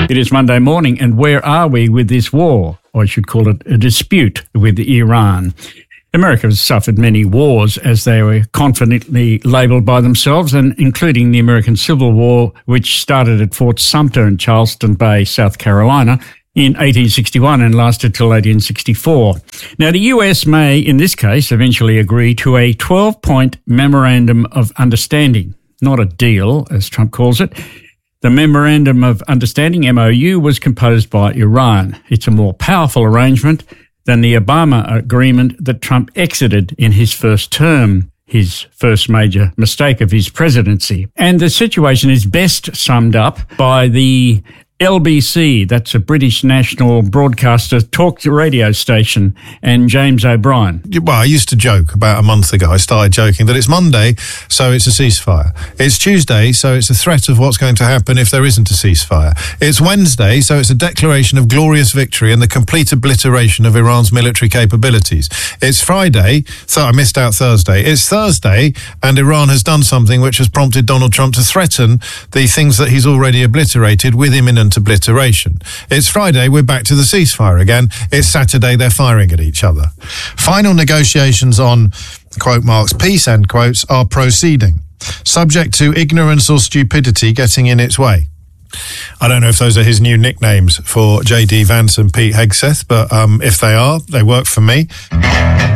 It is Monday morning, and where are we with this war? Or I should call it a dispute with Iran. America has suffered many wars, as they were confidently labelled by themselves, and including the American Civil War, which started at Fort Sumter in Charleston Bay, South Carolina, in 1861 and lasted till 1864. Now, the US may, in this case, eventually agree to a 12-point Memorandum of Understanding, not a deal, as Trump calls it. The Memorandum of Understanding, MOU, was composed by Iran. It's a more powerful arrangement than the Obama agreement that Trump exited in his first term, his first major mistake of his presidency. And the situation is best summed up by the LBC, that's a British national broadcaster talk radio station, and James O'Brien. Well, I used to joke about a month ago. I started joking that it's Monday, so it's a ceasefire. It's Tuesday, so it's a threat of what's going to happen if there isn't a ceasefire. It's Wednesday, so it's a declaration of glorious victory and the complete obliteration of Iran's military capabilities. It's Friday, so I missed out Thursday. It's Thursday, and Iran has done something which has prompted Donald Trump to threaten the things that he's already obliterated with imminent obliteration. It's Friday, we're back to the ceasefire again. It's Saturday, they're firing at each other. Final negotiations on, quote marks, peace, end quotes, are proceeding, subject to ignorance or stupidity getting in its way. I don't know if those are his new nicknames for J.D. Vance and Pete Hegseth, but if they are, they work for me.